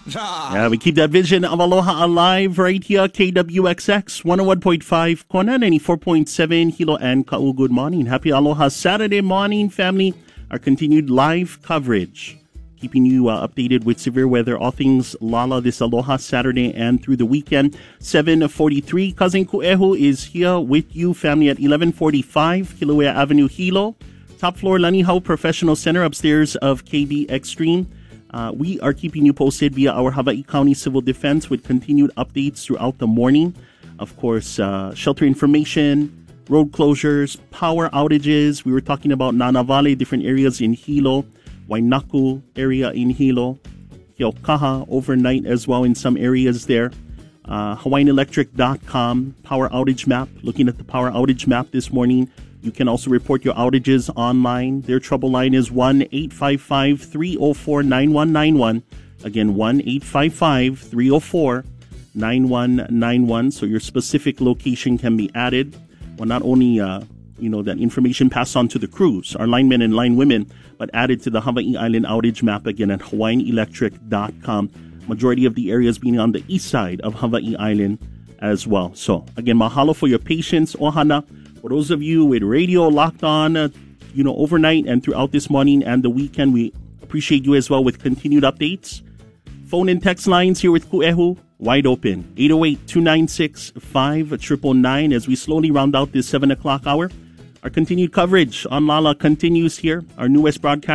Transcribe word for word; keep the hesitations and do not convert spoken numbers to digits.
Yeah, we keep that vision of Aloha alive right here, K W X X, one oh one point five, Kona, ninety-four point seven, Hilo and Ka'u. Good morning. Happy Aloha Saturday morning, family. Our continued live coverage, keeping you uh, updated with severe weather, all things Lala this Aloha Saturday and through the weekend. seven forty-three, Cousin Ku'ehu is here with you, family, at eleven forty-five, Kilauea Avenue, Hilo. Top floor, Lanihau Professional Center, upstairs of K B Extreme. Uh, we are keeping you posted via our Hawaii County Civil Defense with continued updates throughout the morning. Of course, uh, shelter information, road closures, power outages. We were talking about Nanavale, different areas in Hilo, Wainaku area in Hilo, Keaukaha overnight as well in some areas there. Uh, Hawaiian Electric dot com power outage map. Looking at the power outage map this morning. You can also report your outages online. Their trouble line is one eight five five, three oh four, nine one nine one. Again, one eight five five, three oh four, nine one nine one. So your specific location can be added. Well, not only, uh, you know, that information passed on to the crews, our linemen and linewomen, but added to the Hawaii Island outage map again at Hawaiian Electric dot com. Majority of the areas being on the east side of Hawaii Island as well. So, again, mahalo for your patience. Ohana. For those of you with radio locked on, uh, you know, overnight and throughout this morning and the weekend, we appreciate you as well with continued updates. Phone and text lines here with Ku'ehu wide open. eight oh eight, two nine six, five nine nine as we slowly round out this seven o'clock hour. Our continued coverage on Lala continues here. Our newest broadcast